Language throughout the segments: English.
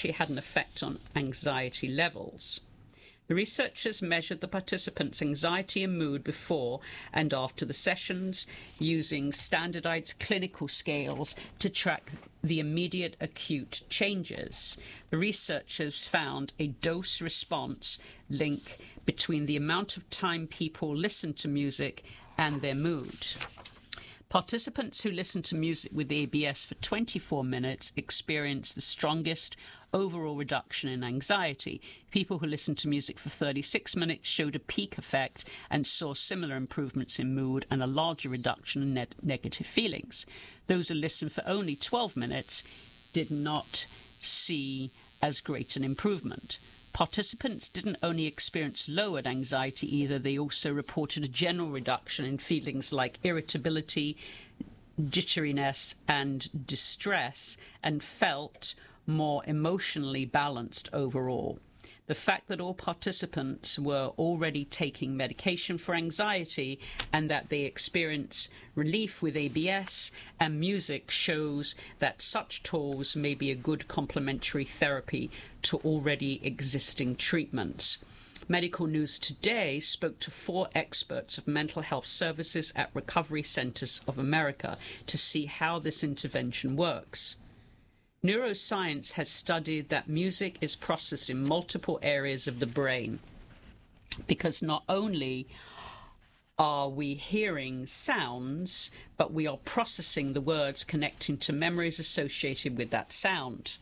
actually had an effect on anxiety levels. The researchers measured the participants' anxiety and mood before and after the sessions using standardized clinical scales to track the immediate acute changes. The researchers found a dose-response link between the amount of time people listen to music and their mood. Participants who listened to music with ABS for 24 minutes experienced the strongest overall reduction in anxiety. People who listened to music for 36 minutes showed a peak effect and saw similar improvements in mood and a larger reduction in negative feelings. Those who listened for only 12 minutes did not see as great an improvement. Participants didn't only experience lowered anxiety either, they also reported a general reduction in feelings like irritability, jitteriness, and distress, and felt more emotionally balanced overall. The fact that all participants were already taking medication for anxiety and that they experience relief with ABS and music shows that such tools may be a good complementary therapy to already existing treatments. Medical News Today spoke to 4 experts of mental health services at Recovery Centers of America to see how this intervention works. Neuroscience has studied that music is processed in multiple areas of the brain because not only are we hearing sounds, but we are processing the words connecting to memories associated with that sound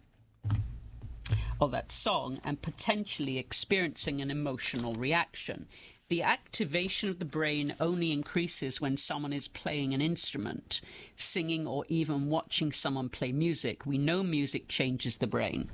or that song and potentially experiencing an emotional reaction. The activation of the brain only increases when someone is playing an instrument, singing, or even watching someone play music. We know music changes the brain.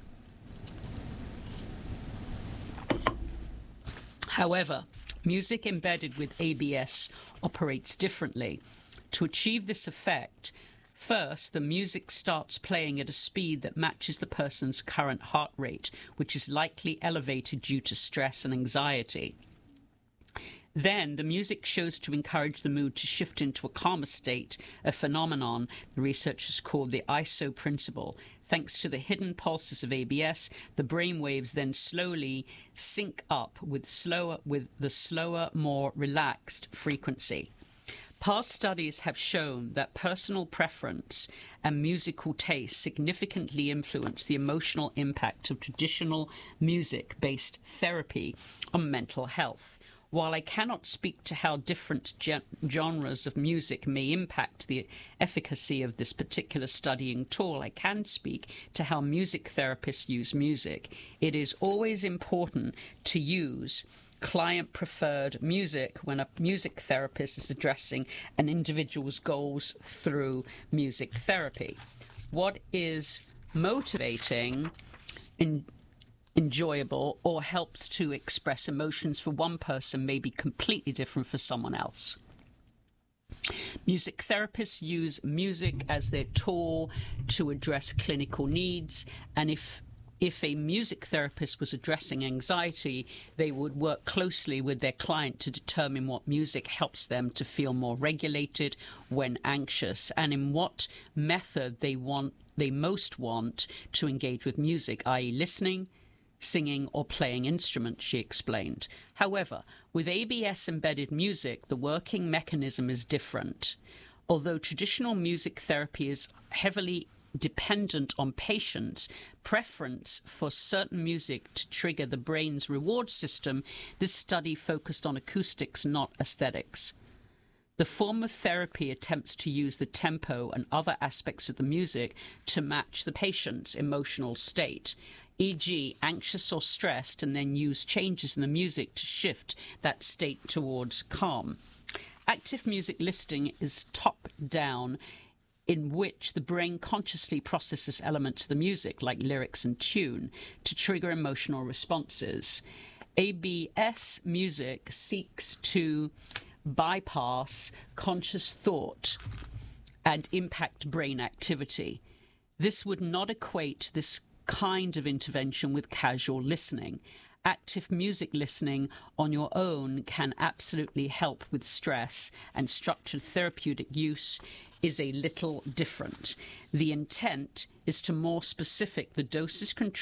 However, music embedded with ABS operates differently. To achieve this effect, first, the music starts playing at a speed that matches the person's current heart rate, which is likely elevated due to stress and anxiety. Then the music shows to encourage the mood to shift into a calmer state, a phenomenon the researchers called the ISO principle. Thanks to the hidden pulses of ABS, the brain waves then slowly sync up with the slower, more relaxed frequency. Past studies have shown that personal preference and musical taste significantly influence the emotional impact of traditional music-based therapy on mental health. While I cannot speak to how different genres of music may impact the efficacy of this particular studying tool, I can speak to how music therapists use music. It is always important to use client-preferred music when a music therapist is addressing an individual's goals through music therapy. What is motivating, enjoyable, or helps to express emotions for one person may be completely different for someone else. Music therapists use music as their tool to address clinical needs, and if a music therapist was addressing anxiety, they would work closely with their client to determine what music helps them to feel more regulated when anxious, and in what method they most want to engage with music, i.e. listening, singing, or playing instruments, she explained. However, with ABS-embedded music, the working mechanism is different. Although traditional music therapy is heavily dependent on patients' preference for certain music to trigger the brain's reward system, this study focused on acoustics, not aesthetics. The form of therapy attempts to use the tempo and other aspects of the music to match the patient's emotional state, e.g. anxious or stressed, and then use changes in the music to shift that state towards calm. Active music listening is top-down, in which the brain consciously processes elements of the music, like lyrics and tune, to trigger emotional responses. ABS music seeks to bypass conscious thought and impact brain activity. This would not equate this kind of intervention with casual listening. Active music listening on your own can absolutely help with stress, and structured therapeutic use is a little different. The intent is to more specific the doses controlled